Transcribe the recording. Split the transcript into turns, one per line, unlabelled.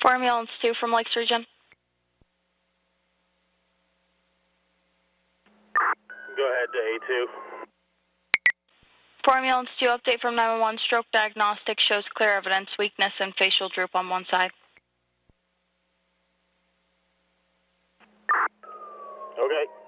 4 ambulance 2 from Lakes Region.
Go ahead to A2.
4 ambulance 2, update from 911. Stroke diagnostic shows clear evidence, weakness, and facial droop on one side.
Okay.